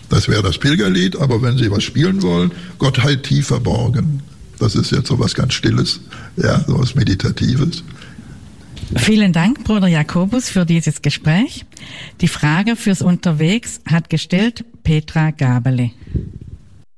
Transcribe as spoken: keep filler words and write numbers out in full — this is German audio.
Das wäre das Pilgerlied, aber wenn Sie was spielen wollen, Gottheit tief verborgen. Das ist jetzt so was ganz Stilles, ja, so was Meditatives. Vielen Dank, Bruder Jakobus, für dieses Gespräch. Die Frage fürs Unterwegs hat gestellt Petra Gabele.